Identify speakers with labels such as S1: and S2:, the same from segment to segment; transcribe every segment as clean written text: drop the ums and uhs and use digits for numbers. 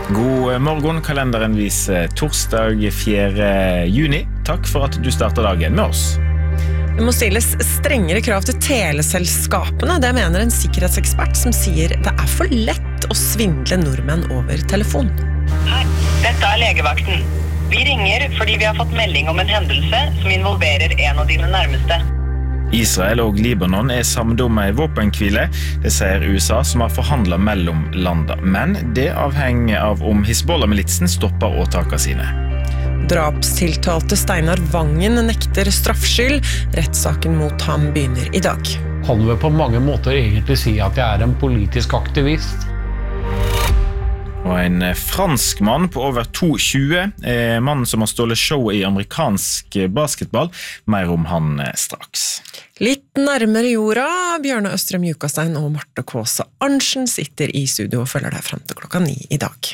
S1: God morgen, kalenderen viser torsdag 4. juni. Takk for at du starter dagen med oss.
S2: Det må stilles strengere krav til teleselskapene, det mener en sikkerhetsekspert som sier det for lett å svindle nordmenn over telefon.
S3: Hei, dette legevakten. Vi ringer fordi vi har fått melding om en hendelse som involverer en av dine nærmeste.
S1: Israel og Libanon samlet om en våpenhvile, det sier USA som har forhandlet mellom landene. Men det avhenger av om Hizbollah-militsen stopper åtakene sine.
S2: Drapstiltalte Steinar Vangen nekter straffskyld. Rettssaken mot ham begynner i dag.
S4: Kan vi på mange måter egentlig si at jeg en politisk aktivist?
S1: Og en fransk mann på over 2,20, mannen som har stålet show i amerikansk basketball. Mer om han straks.
S2: Litt nærmere jorda, Bjørne Østrem Jukastein og Marte Kåse Arntzen sitter i studio og følger deg frem til 9 i dag.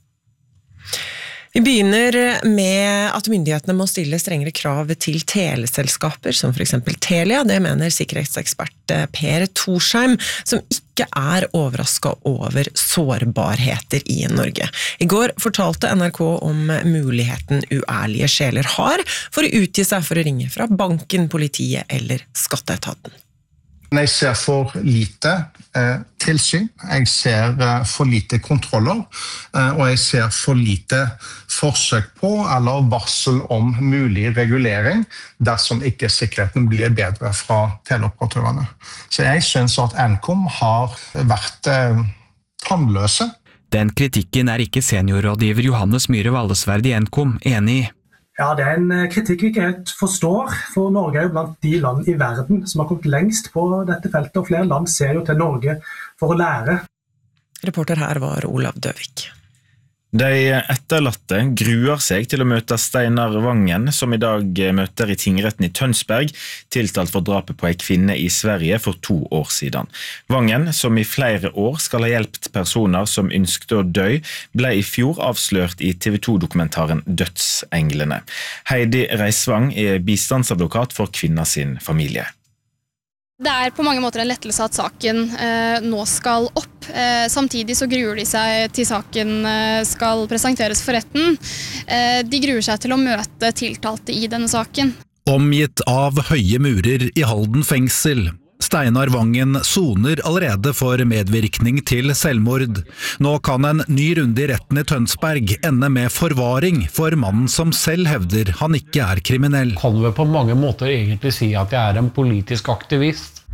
S2: Vi begynner med at myndighetene må stille strengere krav til teleselskaper, som for eksempel Telia. Det mener sikkerhetsekspert Per Torsheim, som ikke overrasket over sårbarheter i Norge. I går fortalte NRK om muligheten uærlige sjeler har for å utgi seg for å ringe fra banken, politiet eller skatteetaten.
S5: Jeg ser for lite tilsyn, jeg ser for lite kontroller, og jeg ser for lite forsøk på eller varsel om mulig regulering dersom ikke sikkerheten blir bedre fra teleoperatørene. Så jeg synes at Nkom har vært tannløse.
S6: Den kritikken ikke seniorrådgiver Johannes Myhre Valdesverd i Nkom enig i.
S7: Ja, det en kritikk vi ikke helt forstår, for Norge jo blant de land i verden som har kommet lengst på dette feltet, og flere land ser jo til Norge for å lære.
S2: Reporter her var Olav Døvik.
S1: De etterlatte gruer seg til å møte Steinar Vangen, som i dag møter i tingretten i Tønsberg, tiltalt for drapet på en kvinne i Sverige for 2 år siden. Vangen, som i flere år skal ha hjulpet personer som ønsket å dø, ble i fjor avslørt i TV 2-dokumentaren Dødsenglene. Heidi Reisvang bistandsadvokat for kvinna sin familie.
S8: Det på mange måter en lettelse at saken nå skal opp. Samtidig så gruer de seg til saken skal presenteres for retten. De gruer seg til å møte tiltalte i denne saken.
S9: Omgitt av høye murer i Halden fengsel. Steinar Vangen soner allerede for medvirkning til selvmord. Nå kan en ny runde i retten i Tønsberg ende med forvaring for mannen som selv hevder han ikke kriminell.
S4: Kan vi på mange måter egentlig si at jeg en politisk aktivist?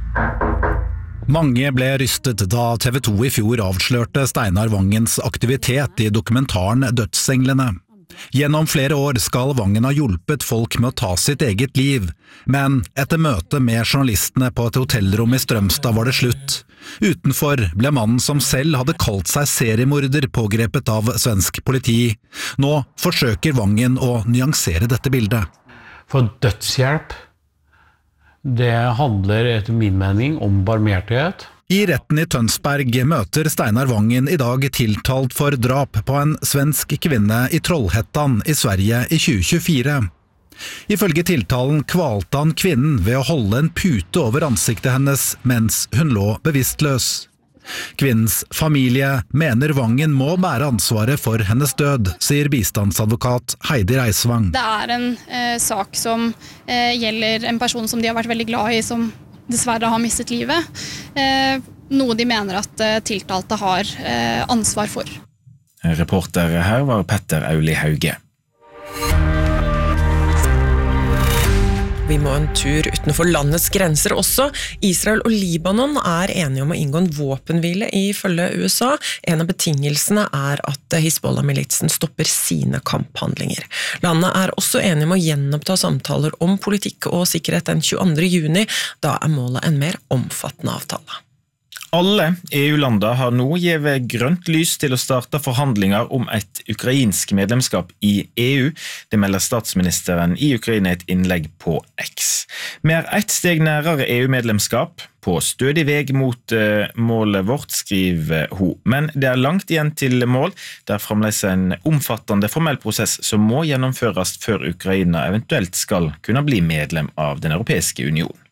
S9: Mange ble rystet da TV 2 i fjor avslørte Steinar Vangens aktivitet i dokumentaren Dødsenglene. Gjennom flere år skal Vangen ha hjulpet folk med å ta sitt eget liv, men etter møte med journalistene på et hotellrom i Strømstad var det slutt. Utenfor ble mannen som selv hadde kalt seg seriemorder pågrepet av svensk politi. Nå forsøker Vangen å nyansere dette bildet.
S4: For dødshjelp, det handler etter min mening om barmhjertighet.
S9: I retten i Tønsberg møter Steinar Vangen i dag tiltalt for drap på en svensk kvinne i Trollhättan i Sverige i 2024. Ifølge tiltalen kvalte han kvinnen ved å holde en pute over ansiktet hennes mens hun lå bevisstløs. Kvinnens familie mener Vangen må bære ansvaret for hennes død, sier bistandsadvokat Heidi Reisvang.
S8: Det en sak som gjelder en person som de har vært veldig glad i, som dessverre har mistet livet. Noe de mener at tiltalte har ansvar for.
S1: Reporter her var Petter Auli Hauge.
S2: Vi må en tur utenfor landets grenser også. Israel og Libanon enige om å inngå en våpenhvile ifølge USA. En av betingelsene at Hizbollah-militsen stopper sine kamphandlinger. Landet også enige om å gjenoppta samtaler om politikk og sikkerhet den 22. juni. Da målet en mer omfattende avtale.
S1: Alle EU-lander har nå givet grønt lys til å starte forhandlinger om et ukrainsk medlemskap i EU. Det melder statsministeren i Ukraina i et innlegg på X. Vi et steg nærere EU-medlemskap, på stødig veg mot målet vårt, skriver hun. Men det langt igjen til mål. Det fremdeles en omfattende formell prosess som må gjennomføres før Ukraina eventuelt skal kunne bli medlem av den europeiske union.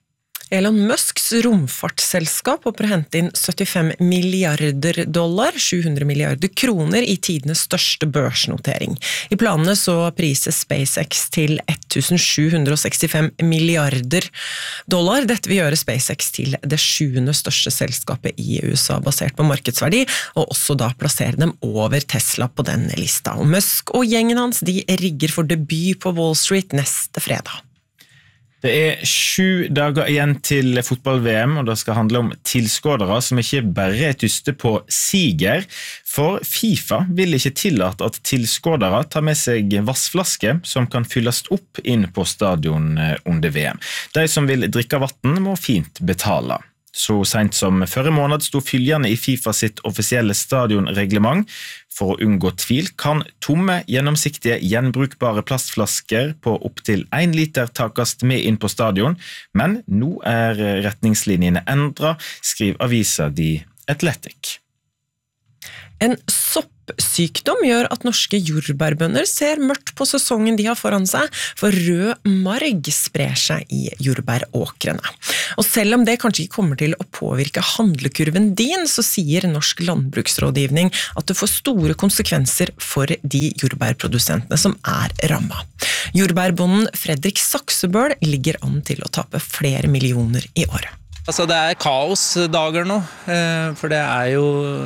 S2: Elon Musks romfartsselskap håper å hente inn $75 milliarder, 700 milliarder kroner i tidenes største børsnotering. I planene så prises SpaceX til $1,765 milliarder. Dette vil gjøre SpaceX til det 7. største selskapet i USA, basert på markedsverdi, og også da plassere dem over Tesla på denne lista. Og Musk og gjengen hans, de rigger for debut på Wall Street neste fredag.
S1: Det 7 dager igjen til fotball-VM, og det skal handle om tilskuere som ikke bare tyste på siger, for FIFA vil ikke tillate at tilskuere tar med seg vassflasker som kan fylles opp inn på stadion under VM. De som vil drikke vatten må fint betale. Så sent som forrige måned sto følgende i FIFA sitt offisielle stadionreglement. For å unngå tvil kan tomme, gjennomsiktige, gjenbrukbare plastflasker på opp til 1 liter takast med inn på stadion, men nå retningslinjene endret, skriver avisa The Athletic.
S2: En soppsykdom gjør at norske jordbærbønder ser mørkt på sesongen de har foran seg, for rød marg sprer seg i jordbæråkrene. Og selv om det kanskje ikke kommer til å påvirke handlekurven din, så sier Norsk Landbruksrådgivning at det får store konsekvenser for de jordbærprodusentene som rammet. Jordbærbonden Fredrik Saksebøl ligger an til å tape flere millioner i året.
S10: Altså det kaosdager nå, for det jo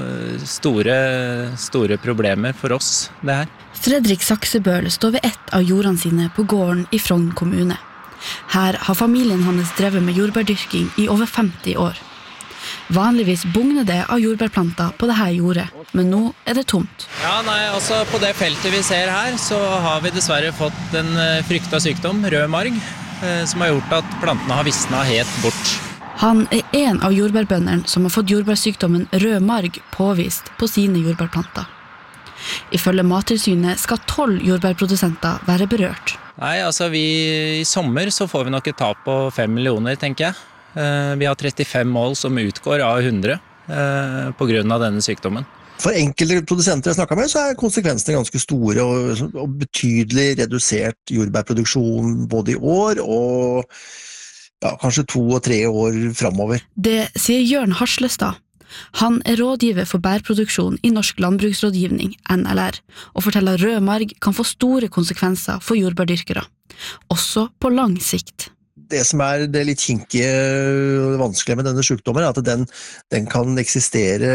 S10: store problemer for oss, det her.
S11: Fredrik Saksebøl står ved ett av jordene sine på gården i Frogn kommune. Her har familien hans drevet med jordbærdyrking i over 50 år. Vanligvis bugner det av jordbærplanter på dette jordet, men nå det tomt.
S10: Ja, altså på det feltet vi ser her, så har vi dessverre fått en fryktet sykdom, rød marg, som har gjort at plantene har visnet helt bort.
S11: Han en av jordbærbøndene som har fått jordbærsykdommen rød marg påvist på sine jordbærplanter. Ifølge Mattilsynet skal 12 jordbærprodusenter være berørt.
S10: Nei, altså i sommer så får vi nok et tap på 5 millioner, tenker jeg. Vi har 35 mål som utgår av 100 på grunn av denne sykdommen.
S12: For enkelte produsenter jeg snakket med, så konsekvensene ganske store og betydelig redusert jordbærproduksjon både i år og kanskje 2 og 3 år fremover.
S11: Det sier Jørn Harslestad. Han rådgiver for bærproduksjon i Norsk Landbruksrådgivning, NLR, og forteller at rød marg kan få store konsekvenser for jordbærdyrkere, også på lang sikt.
S12: Det som det litt kinkige og vanskelige med denne sykdommen at den kan eksistere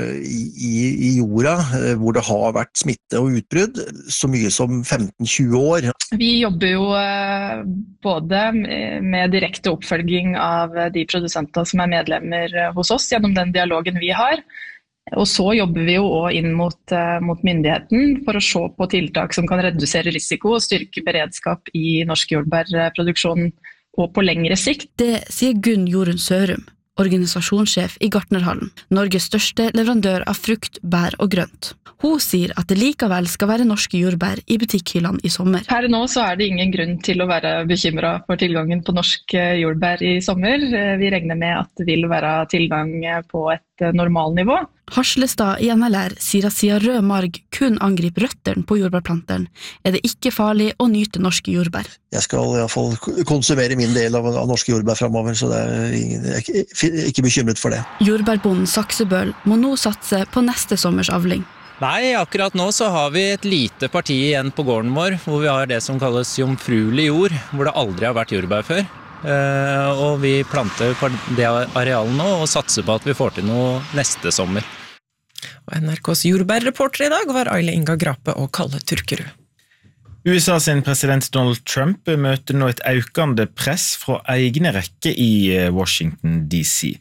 S12: i jorda, hvor det har vært smitte og utbrudd, så mye som 15-20 år.
S13: Vi jobber jo både med direkte oppfølging av de produsenter som medlemmer hos oss gjennom den dialogen vi har, og så jobber vi jo også inn mot myndigheten for å se på tiltak som kan redusere risiko og styrke beredskap i norsk jordbærproduksjon og på lengre sikt.
S11: Det sier Gunn Jorunn Sørum, organisasjonssjef i Gartnerhallen, Norges største leverandør av frukt, bær og grønt. Hun sier at det likevel skal være norske jordbær i butikkhyllene i sommer.
S13: Her nå så det ingen grunn til å være bekymret for tilgangen på norsk jordbær i sommer. Vi regner med at det vil være tilgang på et normalnivå.
S11: Harslestad i NLR sier at siden rød marg kun angriper røttene på jordbærplanteren, det ikke farlig å nyte norske jordbær.
S12: Jeg skal I hvert fall konsumere min del av norske jordbær fremover, så jeg ikke bekymret for det.
S11: Jordbærbonden Saksebøl må nå satse på neste sommers avling.
S10: Nei, akkurat nå så har vi et lite parti igjen på gården vår, hvor vi har det som kalles jomfruelig jord, hvor det aldri har vært jordbær før. Og vi planter på det arealet nå og satser på at vi får til noe neste sommer.
S2: Og NRKs jordbærreporter i dag var Aile Inga Grape og Kalle Turkerud.
S1: USA sin president Donald Trump møter nå et økende press fra egne rekker i Washington DC.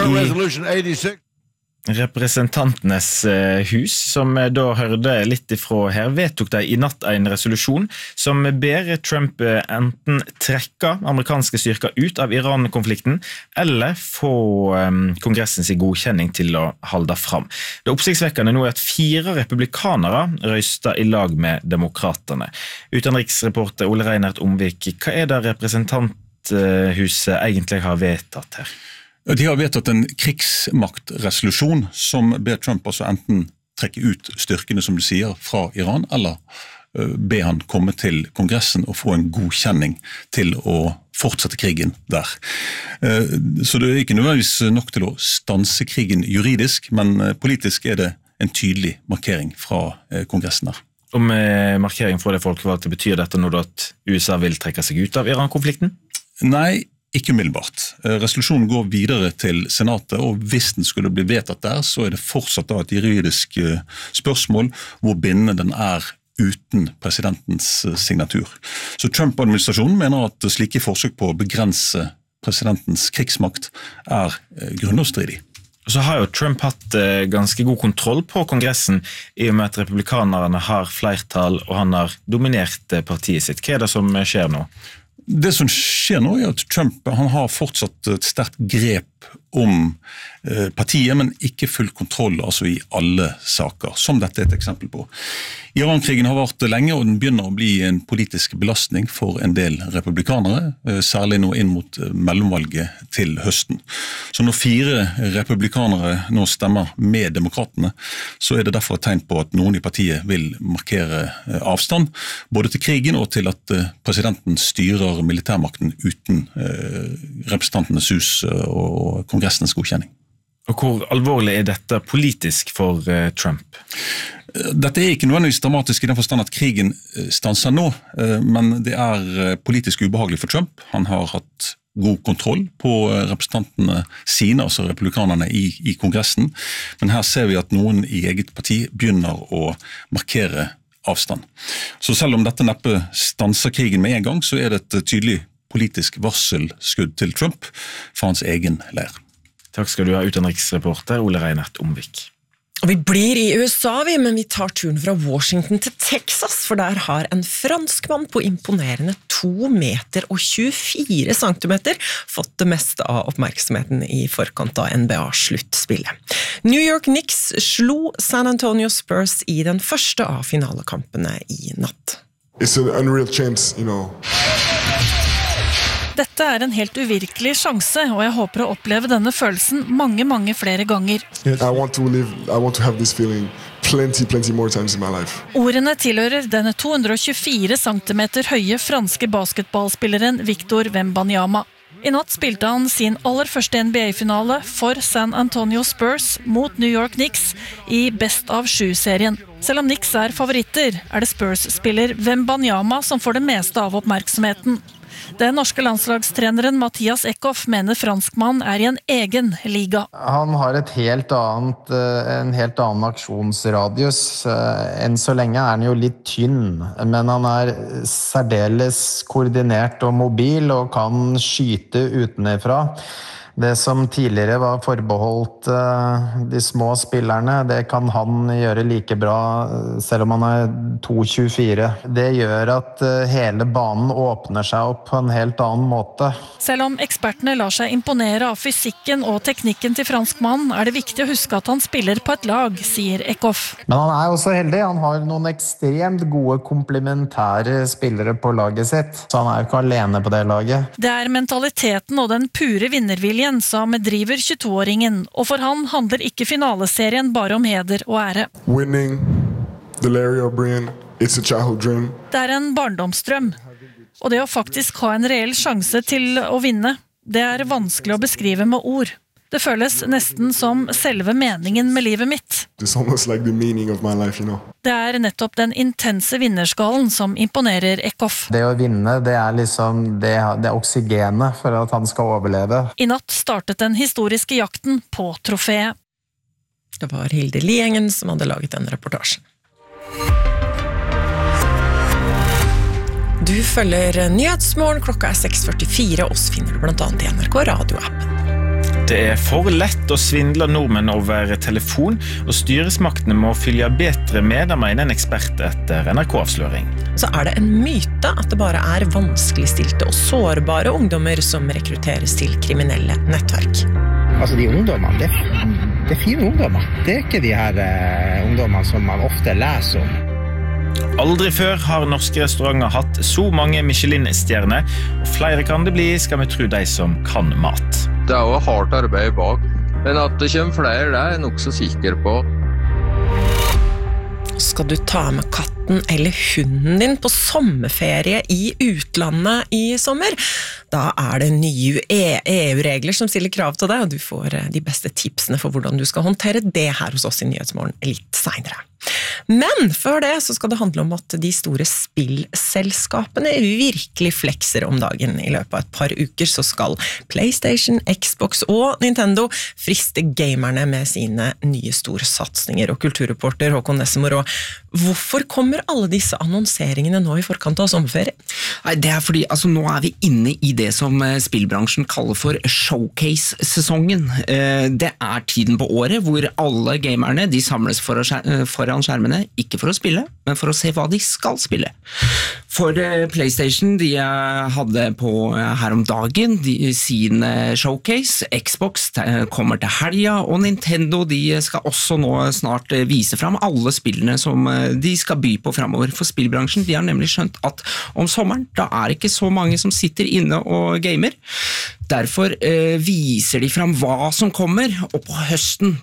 S1: Representantenes hus, som da hørte litt ifra her, vedtok de i natt en resolusjon som ber Trump enten trekke amerikanske styrker ut av Iran-konflikten, eller få kongressens godkjenning til å holde fram. Det oppsiktsvekkende nå at 4 republikanere røyster i lag med demokraterne. Utenriksreporter Ole Reinert Omvik, hva det representanthuset egentlig har vedtatt her?
S14: De har vedtatt en krigsmaktresolusjon som ber Trump også enten trekke ut styrkene, som de sier, fra Iran, eller be han komme til Kongressen og få en godkjenning til å fortsette krigen der. Så det ikke nødvendigvis nok til å stanse krigen juridisk, men politisk det en tydelig markering fra Kongressen der.
S1: Og med markering fra det folkevalgte, betyr dette nå at USA vil trekke seg ut av Iran-konflikten?
S14: Nei, ikke umiddelbart. Resolusjonen går videre til Senatet, og hvis den skulle bli vedtatt der, så det fortsatt et juridisk spørsmål hvor bindende den uten presidentens signatur. Så Trump-administrasjonen mener at slike forsøk på å begrense presidentens krigsmakt grunnlovsstridig.
S1: Så har jo Trump hatt ganske god kontroll på Kongressen i og med at republikanerne har flertall og han har dominert partiet sitt. Hva det som skjer nå?
S14: Det som skjer nå at Trump han har fortsatt et sterkt grep om partiet, men ikke full kontroll altså i alle saker, som dette et eksempel på. Iran-krigen har vært lenge, og den begynner å bli en politisk belastning for en del republikanere, særlig nå inn mot mellomvalget til høsten. Så når 4 republikanere nå stemmer med demokratene, så det derfor et tegn på at noen i partiet vil markere avstand, både til krigen og til at presidenten styrer militærmakten uten representantenes hus og kongressens godkjenning.
S1: Og hvor alvorlig dette politisk for Trump?
S14: Dette ikke nødvendigvis dramatisk i den forstand at krigen stanser nå, men det politisk ubehagelig for Trump. Han har hatt god kontroll på representantene sine, altså republikanerne i Kongressen, men her ser vi at noen i eget parti begynner å markere avstand. Så selv om dette neppe stanser krigen med en gang, så det et tydelig politisk varselskudd til Trump fra hans egen leir.
S1: Takk skal du ha, utenriksreporter Ole Reinert Omvik.
S2: Og vi blir i USA, men vi tar turen fra Washington til Texas, for der har en franskmann på imponerende 2,24 meter fått det meste av oppmerksomheten i forkant av NBA-sluttspillet. New York Knicks slo San Antonio Spurs i den første av finalekampene i natt.
S15: It's an unreal chance, you know.
S16: Dette en helt uvirkelig sjanse, og jeg håper å oppleve denne følelsen mange flere ganger.
S15: I want to have this feeling plenty more times in my life.
S16: Ordene tilhører denne 224 cm høye franske basketballspilleren Victor Wembanyama. I natt spilte han sin aller første NBA-finale for San Antonio Spurs mot New York Knicks i Best of 7-serien. Selv om Knicks favoritter, det Spurs-spiller Wembanyama som får det meste av oppmerksomheten. Den norske landslagstreneren Mathias Eckhoff mener franskmann i en egen liga.
S17: Han har en helt annen aksjonsradius. Enn så lenge han jo litt tynn, men han særdeles koordinert og mobil og kan skyte utenfra. Det som tidligere var forbeholdt de små spillerne, det kan han gjøre like bra selv om han 2,24. Det gjør at hele banen åpner seg opp på en helt annen måte.
S16: Selv om ekspertene lar seg imponere av fysikken og teknikken til franskmannen, det viktig å huske at han spiller på et lag, sier Eckhoff.
S17: Men han også heldig. Han har noen ekstremt gode komplementære spillere på laget sitt, så han ikke alene på det laget.
S16: Det mentaliteten og den pure vinnerviljen som driver 22-åringen, og for han handler ikke finaleserien bare om heder og ære.
S15: Winning the Larry O'Brien, it's a childhood dream.
S16: Det en barndomsdrøm, og det å faktisk ha en reell sjanse til å vinne, det vanskelig å beskrive med ord. Det føles nesten som selve meningen med livet mitt.
S15: It's almost like the meaning of my life, you know.
S16: Det nettopp den intense vinnerskallen som imponerer Eckhoff.
S17: Det å vinne, det liksom det oksygenet for at han skal overleve.
S16: I natt startet den historiske jakten på trofeet.
S2: Det var Hilde Liengen som hadde laget den reportasjen. Du følger Nyhetsmorgen, klokka 6:44, oss finner du blant annet i NRK Radio-appen.
S1: Det for lett å svindle nordmenn over telefon, og styresmaktene må følge bedre med, mener en ekspert etter NRK-avsløring.
S2: Så det en myte at det bare vanskeligstilte og sårbare ungdommer som rekrutteres til kriminelle nettverk.
S18: Altså de ungdommene, det fine ungdommer. Det ikke de her ungdommene som man ofte leser om.
S1: Aldri før har norske restauranter hatt så mange Michelin-stjerner, og flere kan det bli, skal vi tro de som kan mat.
S19: Det jo hardt arbeid bak, men at det kommer flere, det jeg nok så sikker på.
S2: skal du ta med katten eller hunden din på sommerferie i utlandet i sommer? Da det nye EU-regler som stiller krav til det, og du får de beste tipsene for hvordan du skal håndtere det her hos oss i Nyhetsmorgen litt senere. Men før det så skal det handle om at de store spillselskapene virkelig flekser om dagen. I løpet av et par uker så skal PlayStation, Xbox og Nintendo friste gamerne med sine nye store satsninger. Og kulturreporter Håkon Nessemor, hvorfor kommer alle disse annonseringene nå i forkant av sommerferie?
S19: Nei, det fordi nå vi inne i det som spillbransjen kaller for showcase-sesongen. Det tiden på året hvor alle gamerne de samles foran skjermene, ikke for å spille, men for å se hva de skal spille. For PlayStation, de hadde på her om dagen sin showcase, Xbox kommer til helga, og Nintendo de skal også nå snart vise frem alle spillene som de skal by på fremover. For spillbransjen, de har nemlig skjønt at om sommeren, da det ikke så mange som sitter inne og gamer. Derfor viser de frem hva som kommer, og på høsten,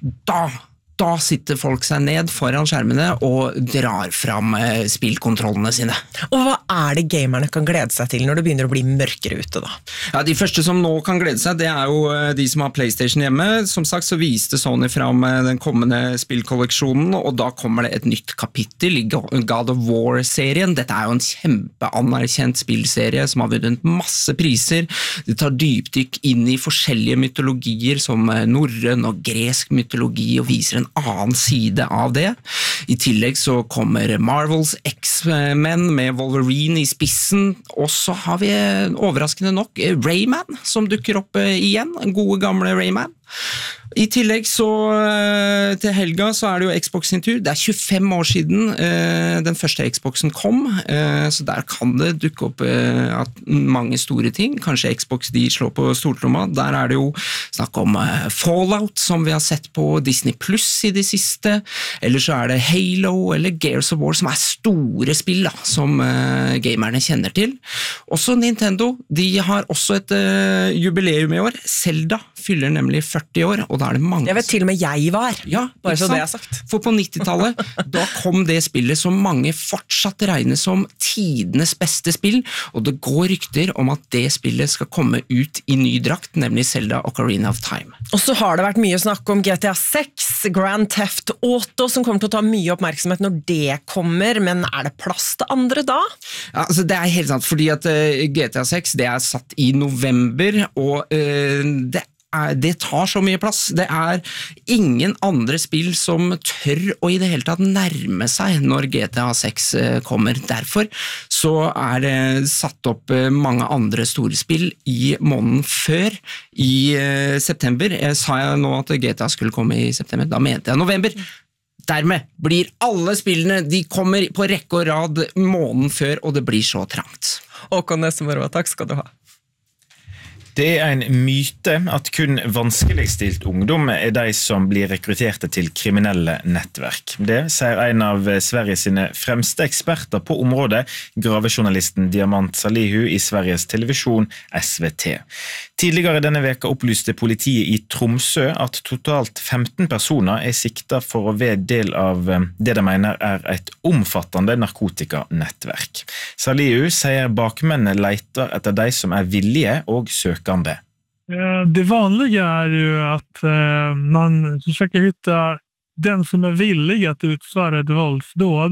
S19: da sitter folk seg ned foran skjermene og drar fram spillkontrollene sine.
S2: Og hva det gamerne kan glede seg til når det begynner å bli mørkere ute da?
S19: Ja, de første som nå kan glede seg, det jo de som har PlayStation hjemme. Som sagt så viste Sony fram den kommende spillkolleksjonen, og da kommer det et nytt kapittel i God of War-serien. Dette jo en kjempeanerkjent spillserie som har vunnet masse priser. Det tar dypdykk inn i forskjellige mytologier som norrøn og gresk mytologi og viser en annen side av det. I tillegg så kommer Marvels X-Men med Wolverine i spissen, og så har vi overraskende nok Rayman som dukker opp igjen, gode gamle Rayman. I tillegg så til helga så det jo Xbox sin tur. Det 25 år siden den første Xboxen kom, så der kan det dukke opp mange store ting. Kanskje Xbox de slår på stortromma. Der det jo snakk om Fallout som vi har sett på Disney Plus i det siste, eller så det Halo eller Gears of War som store spill da, som gamerne kjenner til. Også Nintendo, de har også et jubileum i år. Zelda fyller nemlig 40 år, og da det mange...
S2: Jeg vet til og med jeg var,
S19: ja,
S2: bare så det sagt.
S19: For på 90-tallet, da kom det spillet som mange fortsatt regner som tidenes beste spill, og det går rykter om at det spillet skal komme ut i ny drakt, nemlig Zelda Ocarina of Time.
S2: Og så har det vært mye snakk om GTA 6, Grand Theft Auto, som kommer til å ta mye oppmerksomhet når det kommer, men det plass til andre da?
S19: Ja, altså det helt sant, fordi at GTA 6, det satt i november, og det tar så mye plass. Det ingen andre spill som tør å i det hele tatt nærme seg når GTA 6 kommer. Derfor så det satt opp mange andre store spill i måneden før i september. Sa jeg nå at GTA skulle komme i september? Da mente jeg november. Dermed blir alle spillene, de kommer på rekke og rad måneden før, og det blir så trangt.
S2: Håkon Nessemor, takk skal du ha.
S1: Det en myte at kun vanskeligstilt ungdom de som blir rekrutterte til kriminelle nettverk. Det sier en av Sveriges sine fremste eksperter på området, gravejournalisten Diamant Salihu i Sveriges televisjon SVT. Tidligere denne veka opplyste politiet i Tromsø at totalt 15 personer siktet for å være del av det de mener et omfattende narkotikanettverk. Salihu sier bakmennene leter etter de som villige og søkende.
S20: Det vanliga ju att man försöker hitta den som villig att utföra ett våldsdåd.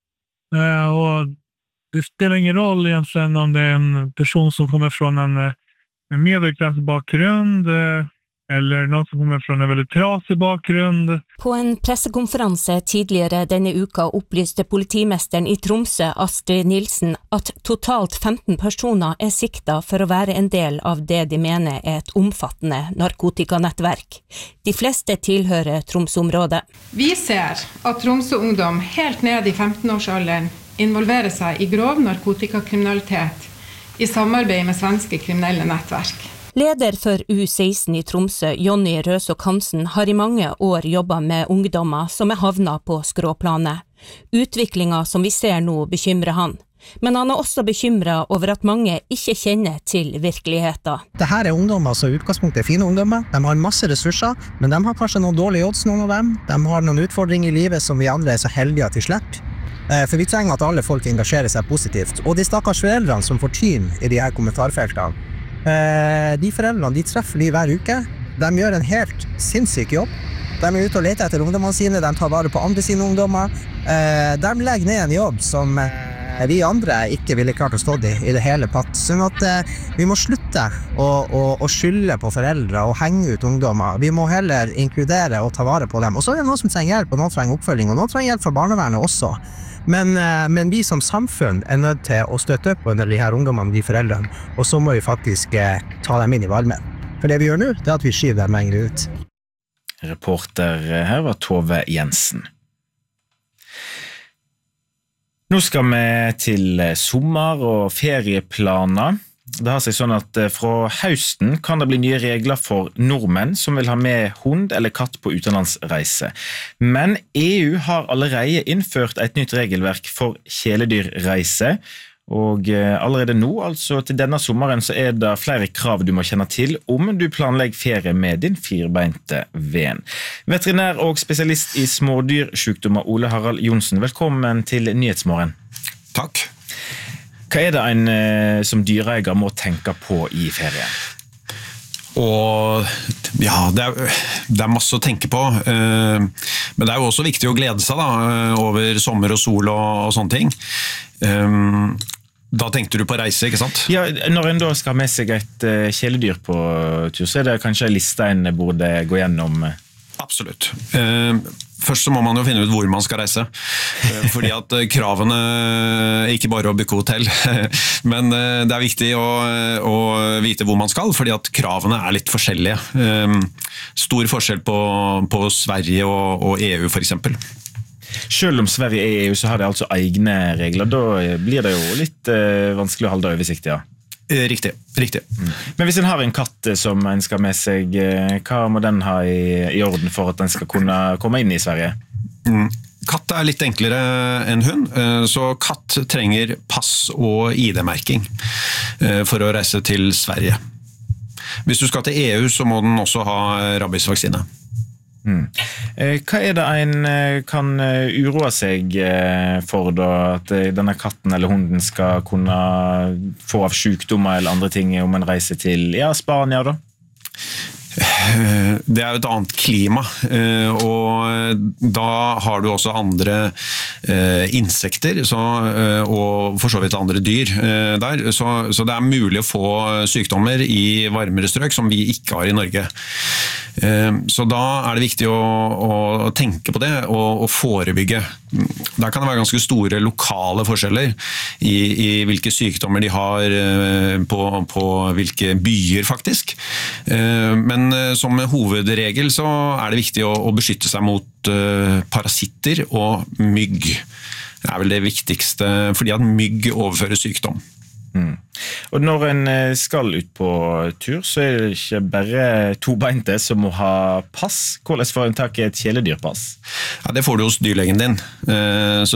S20: Och det spelar ingen roll egentligen om det en person som kommer från en medelklassbakgrund eller noen som kommer fra en veldig trasig bakgrunn.
S21: På en pressekonferanse tidligere denne uka opplyste politimesteren i Tromsø, Astrid Nilsen, at totalt 15 personer siktet for å være en del av det de mener et omfattende narkotikanettverk. De fleste tilhører Tromsø-området.
S22: Vi ser at Tromsø-ungdom helt ned i 15-årsalderen involverer seg i grov narkotikakriminalitet i samarbeid med svenske kriminelle nettverk.
S21: Leder for U16 i Tromsø, Jonny Røsok Hansen, har i mange år jobbet med ungdommer som havnet på skråplanet. Utviklingen som vi ser nå bekymrer han. Men han også bekymret over at mange ikke kjenner til virkeligheten.
S18: Dette ungdommer som i utgangspunktet fine ungdommer. De har masse ressurser, men de har kanskje noen dårlige odds, noen av dem. De har noen utfordringer i livet som vi andre så heldige at de slipper. For vi trenger at alle folk engasjerer seg positivt. Og de stakkars foreldrene som får tyn i de her kommentarfeltene, de foreldrene de treffer de hver uke. De gjør en helt sinnssyk jobb. De ute og leter etter ungdommene sine, de tar vare på andre sine ungdommer. De legger ned en jobb som vi andre ikke ville klart å stå i det hele tatt. Sånn at vi må slutte å skylde på foreldre og henge ut ungdommer. Vi må heller inkludere og ta vare på dem. Og så det noen som trenger hjelp, og noen trenger oppfølging, og noen trenger hjelp fra barnevernet også. Men vi som samfunn nødt til å støtte opp under de her ungdommene, de foreldrene, og så må vi faktisk ta dem inn i varmen. For det vi gjør nå, det at vi skyver dem lenger ut.
S1: Reporter her var Tove Jensen. Nå skal vi til sommer og ferieplaner. Det har seg sånn at fra høsten kan det bli nye regler for nordmenn som vil ha med hund eller katt på utenlandsreise. Men EU har allerede innført et nytt regelverk for kjæledyrreise, og allerede nå, altså til denne sommeren, så det flere krav du må kjenne til om du planlegger ferie med din firbeinte ven. Veterinær og spesialist i smådyrsykdommer Ole Harald Johnsen, velkommen til Nyhetsmorgen.
S3: Takk.
S1: Hva det en som dyreeier må tenke på i ferien?
S3: Og ja, det masse å tenke på, men det jo også viktig å glede seg da, over sommer og sol og sånne ting. Da tenkte du på reise, ikke sant?
S1: Ja, når en da skal ha med seg et kjæledyr på tur, så det kanskje en liste en burde gå gjennom?
S3: Absolutt. Først så må man jo finne ut hvor man skal reise, fordi at kravene ikke bare å booke hotell, men det viktig å vite hvor man skal, fordi at kravene litt forskjellige. Stor forskjell på Sverige og EU for eksempel.
S1: Selv om Sverige EU, så har de altså egne regler. Da blir det jo litt vanskelig å holde oversikt, ja.
S3: Riktig.
S1: Men hvis en har en katt som en skal med seg, hva må den ha i orden for at den skal kunne komme inn i Sverige?
S3: Katt litt enklere enn hund, så katt trenger pass og ID-merking for å reise til Sverige. Hvis du skal til EU, så må den også ha rabiesvaksine.
S1: Hva det en kan uroe seg for da, at denne katten eller hunden skal kunne få av sykdommer eller andre ting om en reiser til Spania da?
S3: Det jo et annet klima, og da har du også andre insekter og for så vidt andre dyr der, så det mulig å få sykdommer i varmere strøk som vi ikke har i Norge. Så da det viktig å tenke på det og forebygge. Der kan det være ganske store lokale forskjeller i hvilke sykdommer de har på hvilke byer faktisk. Men som hovedregel så det viktig å beskytte seg mot parasitter og mygg. Det vel det viktigste, fordi at mygg overfører sykdom.
S1: Og når en skal ut på tur, så det ikke bare tobeinte som må ha pass. Hvordan får en tak i et kjæledyrpass?
S3: Ja, det får du hos dyrlegen din. Så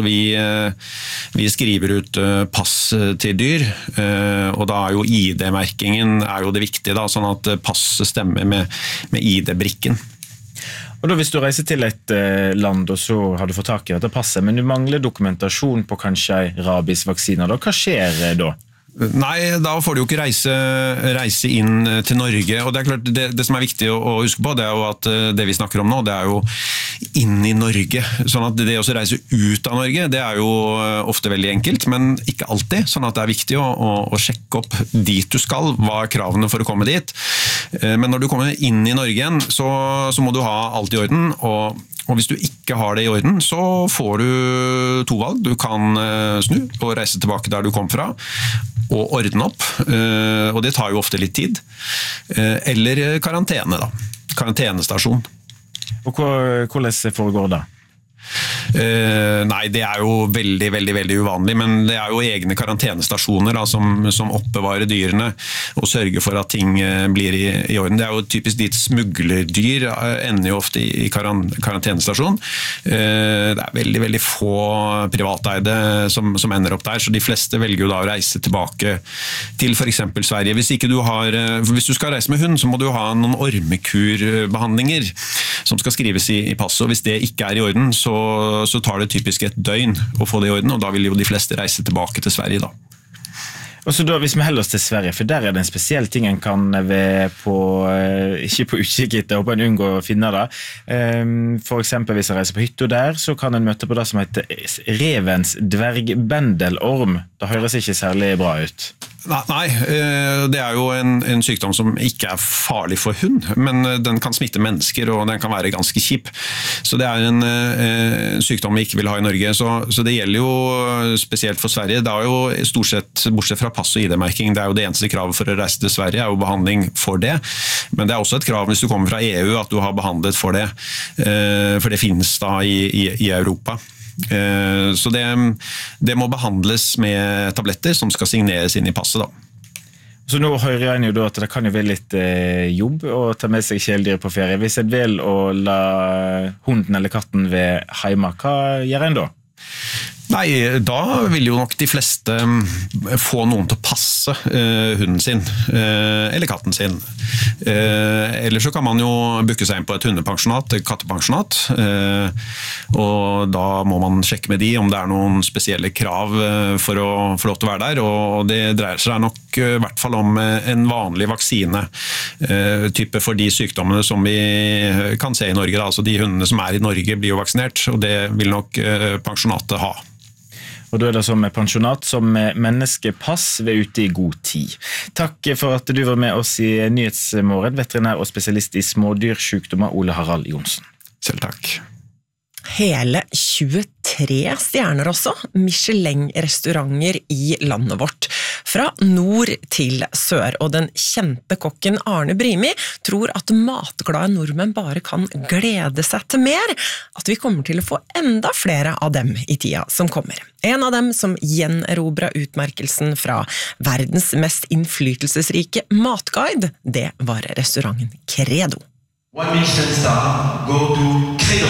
S3: vi skriver ut pass til dyr, og da jo ID-merkingen jo det viktige, da, sånn at passet stemmer med ID-brikken.
S1: Og da hvis du reiser til et land, og så har du fått tak i dette passet, men du mangler dokumentasjon på kanskje rabiesvaksiner, hva skjer da?
S3: Nei, da får du jo ikke reise inn til Norge, og det klart, det som viktig å huske på, det jo at det vi snakker om nå, det jo inn i Norge, sånn at det å reise ut av Norge, det jo ofte veldig enkelt, men ikke alltid, sånn at det viktig å sjekke opp dit du skal, hva kravene for å komme dit. Men når du kommer inn i Norge igjen, så må du ha alt i orden, og hvis du ikke har det i orden, så får du to valg. Du kan snu og reise tilbake der du kom fra, og ordne opp, og det tar jo ofte litt tid. Eller karantene da, karantenestasjon.
S1: Og hvordan foregår det?
S3: Nei, det jo veldig, veldig, veldig uvanlig, men det jo egne karantenestasjoner da, som oppbevarer dyrene og sørger for at ting blir i orden. Det jo typisk dit smuglerdyr ender jo ofte i karantenestasjon. Det veldig, veldig få privateide som ender opp der, så de fleste velger jo da å reise tilbake til for eksempel Sverige. Hvis du skal reise med hund, så må du ha noen ormekurbehandlinger som skal skrives i passet, og hvis det ikke i orden, så så tar det typisk et døgn å få det i orden, og da vil jo de fleste reise tilbake til Sverige da.
S1: Og så da, hvis vi holder oss til Sverige, for der det en spesiell ting en kan være på, ikke på utkikk etter, og på en unngå å finne det. For eksempel hvis jeg reiser på hytta der, så kan en møte på det som heter revens dvergbendelorm. Det høres ikke særlig bra ut.
S3: Nei, det jo en sykdom som ikke farlig for hund, men den kan smitte mennesker, og den kan være ganske kjip. Så det en sykdom vi ikke vil ha i Norge, så det gjelder jo spesielt for Sverige. Det jo stort sett, bortsett fra pass- og ID-merking, det jo det eneste kravet for å reise til Sverige, jo behandling for det. Men det også et krav hvis du kommer fra EU at du har behandlet for det, for det finnes da i Europa. Så det må behandles med tabletter som skal signeres inn i passet da.
S1: Så nå hører jeg jo da at det kan jo være litt jobb å ta med seg kjæledyr på ferie. Hvis jeg vil å la hunden eller katten være hjemme, hva gjør en da?
S3: Nei, da vil jo nok de fleste få noen til å passe hunden sin, eller katten sin. Eller så kan man jo booke seg inn på et hundepensjonat, et kattepensjonat, og da må man sjekke med de om det noen spesielle krav for å få lov til å være der, og det dreier seg nok i hvert fall om en vanlig vaksine, type for de sykdommene som vi kan se i Norge. Altså de hundene som i Norge blir jo vaksinert, og det vil nok pensjonatet ha.
S1: Og da det som pensjonat som menneskepass ved ute i god tid. Takk for at du var med oss i Nyhetsmorgen, veterinær og spesialist i smådyrsykdommer Ole Harald Johnsen.
S3: Selv takk.
S2: Hele 23 stjerner også, Michelin-restauranter i landet vårt. Fra nord til sør, og den kjente kokken Arne Brimi tror at matglade nordmenn bare kan glede seg til mer, at vi kommer til å få enda flere av dem i tida som kommer. En av dem som gjenerobret utmerkelsen fra verdens mest innflytelsesrike matguide, det var restauranten Credo.
S5: One Michelin star, go to Credo.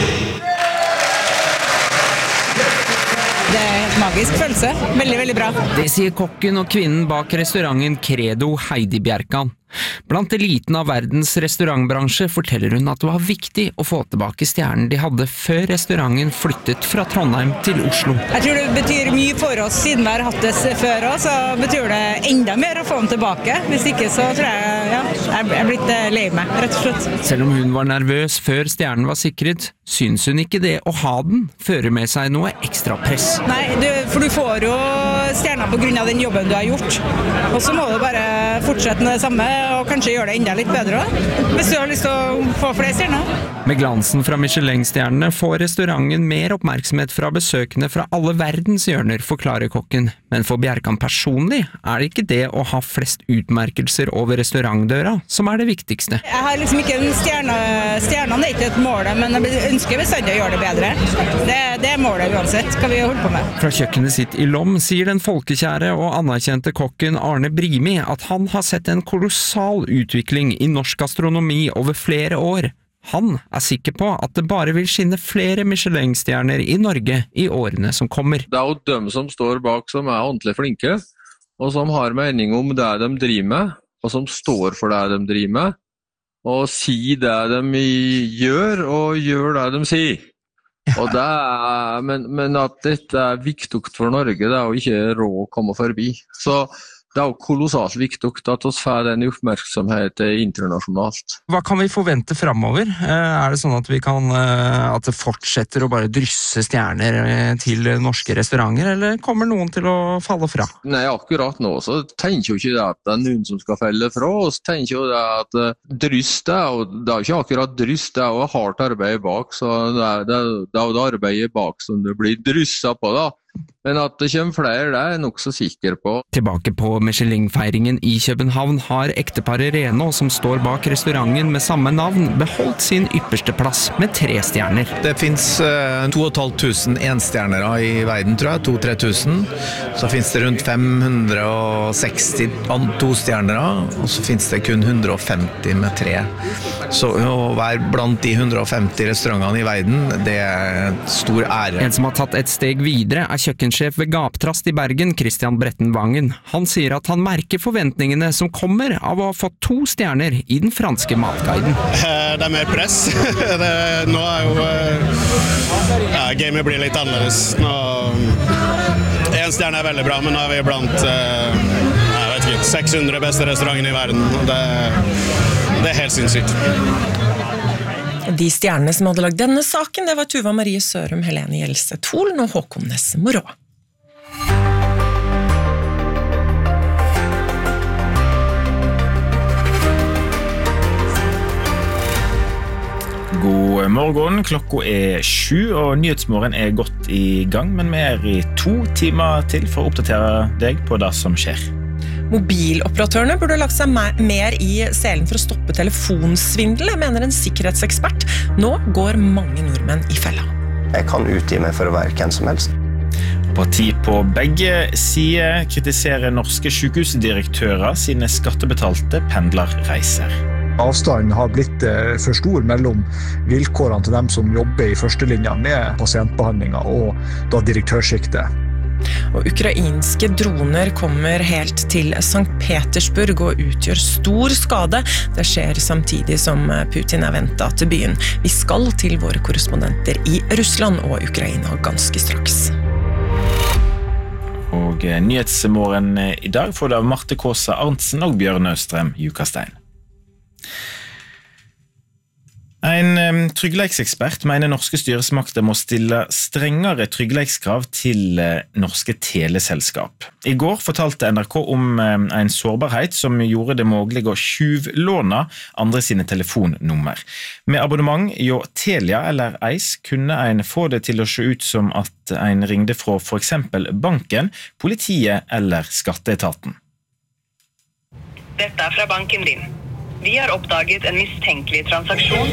S6: Det en magisk følelse. Veldig, veldig bra.
S19: Det sier kokken og kvinnen bak restauranten Credo, Heidi Bjerkan. Blant eliten av verdens restaurantbransje forteller hun at det var viktig å få tilbake stjernen de hadde før restauranten flyttet fra Trondheim til Oslo.
S6: Jeg tror det betyr mye for oss siden vi har hatt det før også, så betyr det enda mer å få den tilbake. Hvis ikke så tror jeg blitt lei meg, rett og slett.
S19: Selv om hun var nervøs før stjernen var sikret, syns hun ikke det å ha den fører med seg noe ekstra press.
S6: Nei, for du får jo stjerner på grunn av den jobben du har gjort. Og så må du bare fortsette med det samme, og kanskje gjøre det enda litt bedre også, hvis du har lyst til å få flere stjerner.
S19: Med glansen fra Michelin-stjernene får restauranten mer oppmerksomhet fra besøkende fra alle verdens hjørner, forklarer kokken. Men for Bjerkan personlig det ikke det å ha flest utmerkelser over restaurantdøra som det viktigste.
S6: Jeg har liksom ikke en stjernene ikke et mål, men jeg ønsker bestandig å gjøre det bedre. Det målet uansett, skal vi holde på med.
S19: Fra kjøkkenet sitt i Lom sier den folkekjære og anerkjente kokken Arne Brimi at han har sett en kolossal utvikling i norsk gastronomi over flere år. Han sikker på at det bare vil skinne flere Michelin-stjerner i Norge i årene som kommer.
S23: Det jo dem som står bak som ordentlig flinke, og som har mening om det de driver med, og som står for det de driver med, og sier det de gjør, og gjør det de sier. Og det men at dette viktig for Norge, det jo ikke råd å komme forbi. Så det jo kolossalt viktig at vi får den oppmerksomheten internasjonalt.
S19: Hva kan vi forvente fremover? Det sånn at at det fortsetter å bare drysse stjerner til norske restauranter, eller kommer noen til å falle fra?
S23: Nei, akkurat nå så tenker jo ikke det at det noen som skal felle fra oss. Tenker jo det at dryss det jo ikke akkurat dryss, det jo hardt arbeid bak, så det jo det arbeidet bak som det blir drysset på da. Men at det kommer flere, det jeg nok så sikker på.
S19: Tilbake på Michelin-feiringen i København har ekteparet Reno, som står bak restauranten med samme navn, beholdt sin ypperste plass med 3 stjerner.
S24: Det finnes 2500 enstjernere i verden, tror jeg, 2-3 000. Så finnes det rundt 560 2-stjernere, og så finnes det kun 150 med 3. Så å være blant de 150 restaurantene i verden, det en stor ære.
S19: En som har tatt et steg videre kjøkkensjef ved Gaptrast i Bergen, Christian Bretten Vangen. Han sier at han merker forventningene som kommer av å ha fått 2 stjerner i den franske matguiden.
S4: Det mer press. Nå jo gamet blir litt annerledes. 1 stjerne veldig bra, men nå vi blant 600 beste restaurantene i verden. Det helt sinnssykt.
S2: De stjernene som hadde lagt denne saken, det var Tuva Marie Sørum, Helene Gjelseth Holen og Håkon Nesse Morå.
S1: God morgen, klokka 7, og Nyhetsmorgen godt i gang, men vi i 2 timer til for å oppdatere deg på det som skjer.
S2: Mobiloperatørene burde lagt seg mer i selen for å stoppe telefonsvindel, mener en sikkerhetsekspert. Nå går mange nordmenn i fella.
S7: Jeg kan utgi meg for å være hvem som helst.
S1: Parti på begge sider kritiserer norske sykehusdirektører sine skattebetalte pendlerreiser.
S8: Avstanden har blitt for stor mellom vilkårene til dem som jobber i førstelinja med pasientbehandlinger og da direktørsjiktet.
S2: Og ukrainske droner kommer helt til St. Petersburg og utgjør stor skade. Det skjer samtidig som Putin ventet til byen. Vi skal til våre korrespondenter i Russland og Ukraina ganske straks.
S1: Og Nyhetsmorgen i dag får det av Marte Kåsa Arntzen og Bjørn Østrem Jukastein. En tryggleiksekspert mener norske styresmakter må stille strengere tryggleikskrav til norske teleselskap. I går fortalte NRK om en sårbarhet som gjorde det mulig å tjuvlåne andre sine telefonnummer. Med abonnement jo Telia eller Ice kunne en få det til å se ut som at en ringde fra for eksempel banken, politiet eller skatteetaten.
S9: Dette fra banken din. Vi har oppdaget en mistenkelig transaksjon.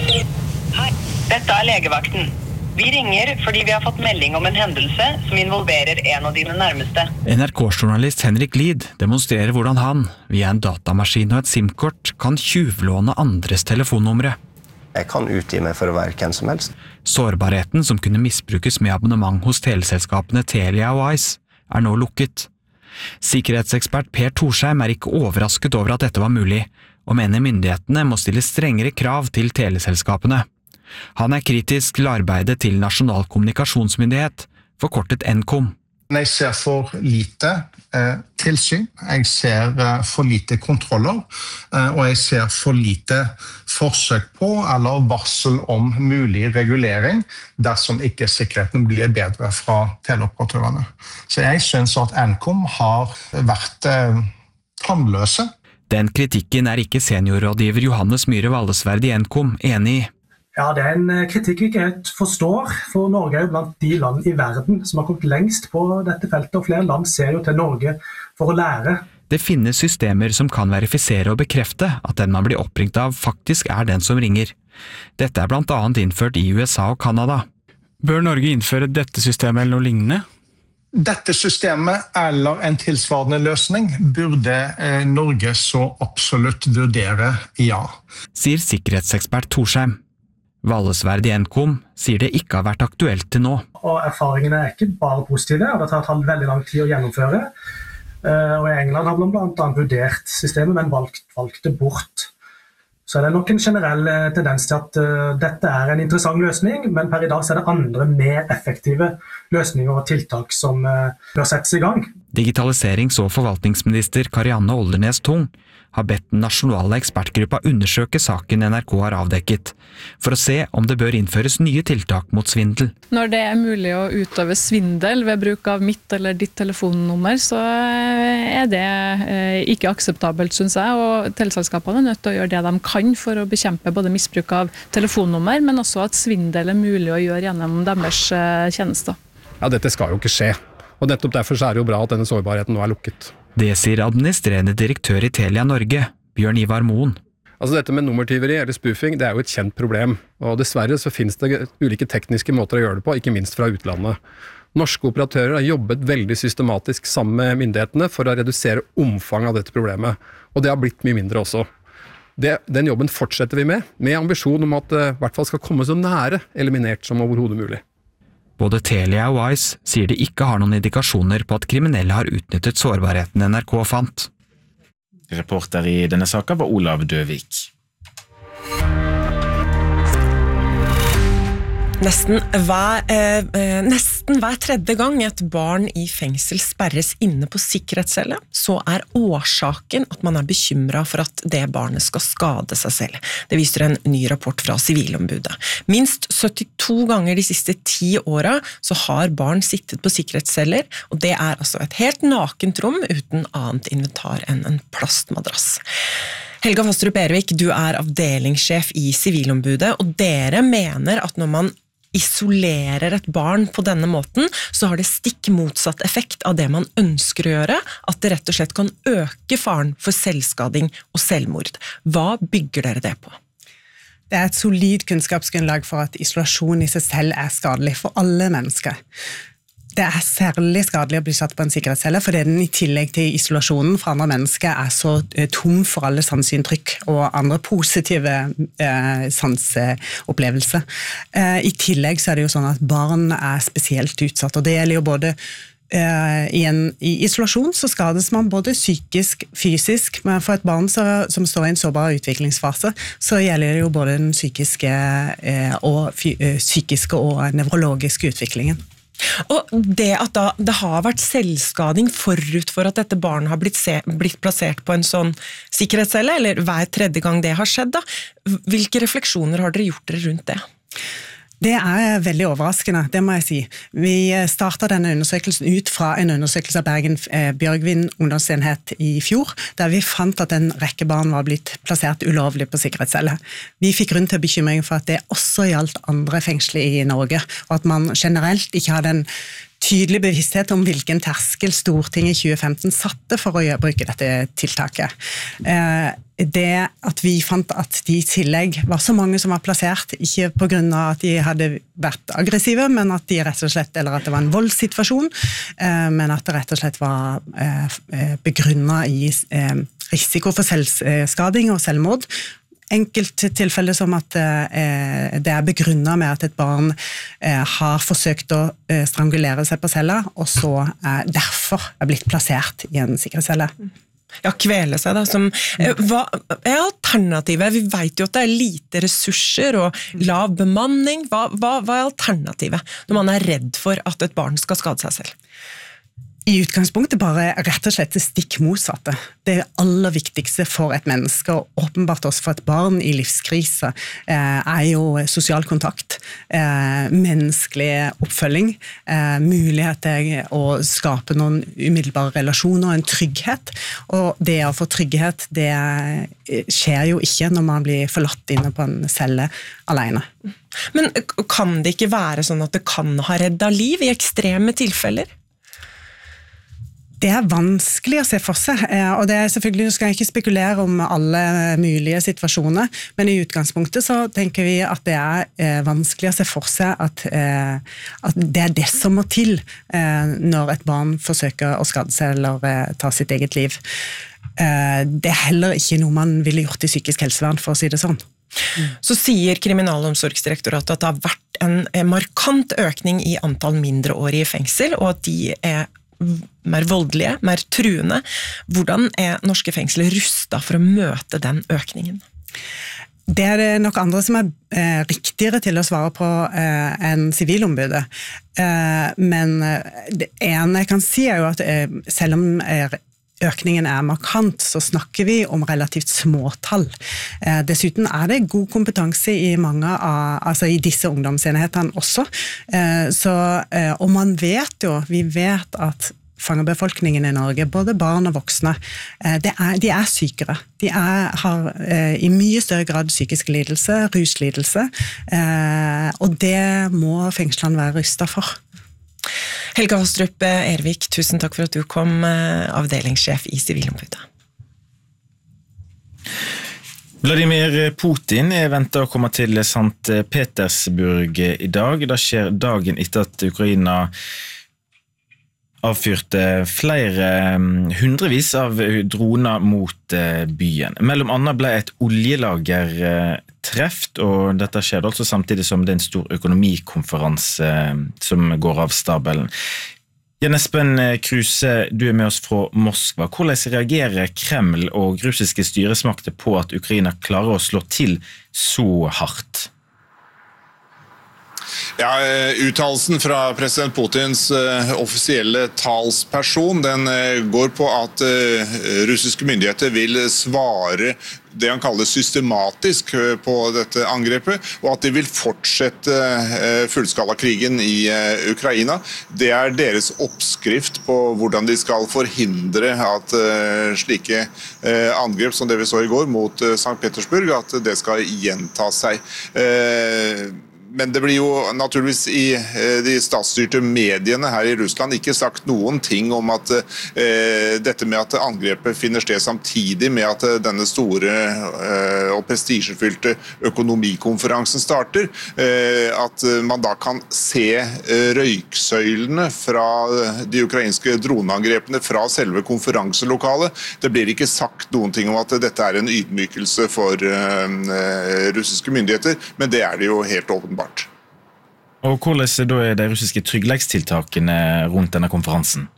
S9: Hei, dette legevakten. Vi ringer fordi vi har fått melding om en hendelse som involverer en av dine nærmeste.
S25: NRK-journalist Henrik Lid demonstrerer hvordan han, via en datamaskin og et SIM-kort, kan tjuvlåne andres telefonnumre.
S7: Jeg kan utgi meg for å være hvem som helst.
S25: Sårbarheten som kunne misbrukes med abonnement hos teleselskapene Telia og Ice, nå lukket. Sikkerhetsekspert Per Torsheim ikke overrasket over at dette var mulig, og mener myndighetene må stille strengere krav til teleselskapene. Han kritisk til arbeidet til Nasjonal kommunikasjonsmyndighet, forkortet NKOM.
S26: Jeg ser for lite tilsyn, jeg ser for lite kontroller, og jeg ser for lite forsøk på eller varsel om mulig regulering dersom ikke sikkerheten blir bedre fra teleoperatørene. Så jeg synes at NKOM har vært tannløse.
S25: Den kritikken ikke seniorrådgiver Johannes Myhre Vallesverd i NKOM enig i.
S27: Ja, det en kritikk vi ikke helt forstår, for Norge jo blant de land i verden som har kommet lengst på dette feltet, og flere land ser jo til Norge for å lære.
S25: Det finnes systemer som kan verifisere og bekrefte at den man blir oppringt av faktisk den som ringer. Dette blant annet innført i USA og Kanada.
S28: Bør Norge innføre dette systemet eller noe lignende?
S26: Dette systemet eller en tilsvarende løsning burde Norge så absolutt vurdere ja.
S25: Sier sikkerhetsekspert Torsheim. Vallesverd i NKOM sier det ikke har vært aktuelt til nå.
S27: Og erfaringene ikke bare positive, og det har tatt veldig lang tid å gjennomføre. Og i England har man blant annet vurdert systemet, men valgt det bort. Så det nok en generell tendens til at dette en interessant løsning, men per i dag så det andre mer effektive løsninger og tiltak som bør settes i gang.
S25: Digitaliserings- og forvaltningsminister Karianne Oldernes Tung har bedt den nasjonale ekspertgruppa undersøke saken NRK har avdekket, for å se om det bør innføres nye tiltak mot svindel.
S29: Når det mulig å utøve svindel ved bruk av mitt eller ditt telefonnummer, så det ikke akseptabelt, synes jeg, og teleselskapene nødt til å gjøre det de kan for å bekjempe både misbruk av telefonnummer, men også at svindel mulig å gjøre gjennom deres tjenester.
S30: Ja, dette skal jo ikke skje, og nettopp derfor så det jo bra at denne sårbarheten nå lukket.
S25: Det sier administrerende direktør i Telia Norge, Bjørn Ivar Moen.
S30: Altså dette med nummertyveri eller spoofing, det jo et kjent problem, og dessverre så finnes det ulike tekniske måter å gjøre det på, ikke minst fra utlandet. Norske operatører har jobbet veldig systematisk sammen med myndighetene for å redusere omfanget av dette problemet, og det har blitt mye mindre også. Den jobben fortsetter vi med ambisjon om at det i hvert fall skal komme så nære eliminert som overhodet mulig.
S25: Både Telia og Wise sier de ikke har noen indikasjoner på at kriminelle har utnyttet sårbarheten NRK fant.
S1: Reporter i denne saken var Olav Døvik.
S2: Nesten hver tredje gang et barn i fengsel sperres inne på sikkerhetscelle, så årsaken at man bekymret for at det barnet skal skade seg selv. Det viser en ny rapport fra Sivilombudet. Minst 72 ganger de siste 10 årene så har barn sittet på sikkerhetsceller, og det altså et helt nakent rom uten annet inventar enn en plastmadrass. Helga Fostrup Ervik, du avdelingssjef i Sivilombudet, og dere mener at når man isolerer et barn på denne måten, så har det stikk motsatt effekt av det man ønsker å gjøre, at det rett og slett kan øke faren for selvskading og selvmord. Hva bygger dere det på?
S10: Det et solid kunnskapsgrunnlag for at isolasjon i seg selv skadelig for alle mennesker. Det særlig skadelig å bli satt på en sikkerhetscelle, fordi den i tillegg til isolasjonen fra andre mennesker så tom for alle sanseinntrykk og andre positive sanseopplevelser. I tillegg så det jo sånn at barn spesielt utsatt, og det gjelder jo både i isolasjon så skades man både psykisk, fysisk, men for et barn som står i en sårbar utviklingsfase, så gjelder det jo både den psykiske og nevrologiske utviklingen.
S2: Og det at det har vært selvskading forut for at dette barnet har blitt plassert på en sånn sikkerhetscelle, eller hver tredje gang det har skjedd, hvilke refleksjoner har dere gjort dere rundt det?
S10: Det veldig overraskende, det må jeg si. Vi startet denne undersøkelsen ut fra en undersøkelse av Bergen Bjørgvin ungdomsenhet i fjor, der vi fant at en rekke barn var blitt plassert ulovlig på sikkerhetscelle. Vi fikk grunn til bekymring for at det også gjaldt andre fengsler i Norge, og at man generelt ikke hadde en tydelig bevissthet om hvilken terskel Stortinget i 2015 satte for å bruke dette tiltaket. Det at vi fant at de i tillegg var så mange som var plassert, ikke på grunn av at de hadde vært aggressive, men at de rett og slett, eller at det var en voldssituasjon, men at det rett og slett var begrunnet i risiko for selvskading og selvmord. Enkelttilfeller som at det begrunnet med at et barn har forsøkt å strangulere seg på cella, og så derfor blitt plassert i en sikkerhetscelle.
S2: Ja, kvele seg da. Hva alternativet? Vi vet jo at det lite ressurser og lav bemanning. Hva alternativet når man redd for at et barn skal skade seg selv?
S10: I utgangspunktet bare rett og slett det stikk motsatte. Det aller viktigste for et menneske, og åpenbart også for et barn i livskrise, jo sosial kontakt, menneskelig oppfølging, mulighet til å skape noen umiddelbare relasjoner, en trygghet. Og det å få trygghet, det skjer jo ikke når man blir forlatt inne på en celle alene.
S2: Men kan det ikke være sånn at det kan ha reddet liv i ekstreme tilfeller?
S10: Det vanskelig å se for seg, og det selvfølgelig, skal jeg ikke spekulere om alle mulige situasjoner, men i utgangspunktet så tenker vi at det vanskelig å se for seg at det det som må til når et barn forsøker å skade seg eller ta sitt eget liv. Det heller ikke noe man ville gjort i psykisk helsevern, for å si det sånn.
S2: Så sier Kriminalomsorgsdirektoratet at det har vært en markant økning i antall mindreårige i fengsel, og at de mer voldelige, mer truende. Hvordan norske fengsler rustet for å møte den økningen?
S10: Det det nok andre som riktigere til å svare på enn Sivilombudet. Men det ene jeg kan si jo at selv om økningen markant, så snakker vi om relativt små tall. Dessuten det god kompetanse i mange altså i disse ungdomsenhetene også. Og man vet jo, vi vet at fangebefolkningen i Norge, både barn og voksne, de sykere. De har i mye større grad psykisk lidelse, ruslidelse, og det må fengslene være rustet for.
S2: Helga Fostrup Ervik, tusen takk for at du kom, avdelingssjef i Sivilombudet.
S1: Vladimir Putin ventet å komme til St. Petersburg i dag. Det skjer dagen etter at Ukraina avfyrte flere hundrevis av droner mot byen. Mellom annet ble et oljelager treft, og dette skjedde altså samtidig som det er en stor økonomikonferanse som går av stabelen. Jan Espen Kruse, du er med oss fra Moskva. Hvordan reagerer Kreml og russiske styresmakter på at Ukraina klarer å slå til så hardt?
S11: Ja, uttalelsen fra president Putins offisielle talsperson, den går på at russiske myndigheter vil svare det han kaller systematisk på dette angrepet, og at de vil fortsette fullskalakrigen i Ukraina. Det er deres oppskrift på hvordan de skal forhindre at slike angrep som det vi så i går mot St. Petersburg, at det skal gjenta seg. Men det blir jo naturligvis i de statsstyrte mediene her i Russland ikke sagt noen ting om at dette med at angrepet finner sted samtidig med at denne store og prestisjefylte økonomikonferansen starter, at man da kan se røyksøylene fra de ukrainske droneangrepene fra selve konferanselokalet. Det blir ikke sagt noen ting om at dette er en ydmykelse for russiske myndigheter, men det er det jo helt åpenbart.
S1: Og hvordan da er de russiske tryggleikstiltakene rundt denne konferansen?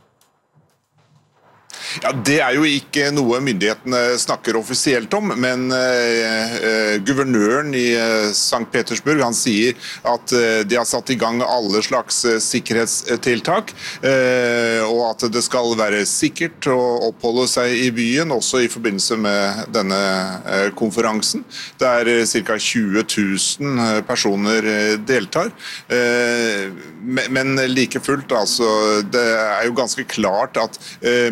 S11: Ja, det er jo ikke noe myndighetene snakker offisielt om, men guvernøren i St. Petersburg, han sier at de har satt i gang alle slags sikkerhetstiltak, og at det skal være sikkert å oppholde seg i byen, også i forbindelse med denne konferansen, der ca. 20 000 personer deltar. Men like fullt, altså, det er jo ganske klart at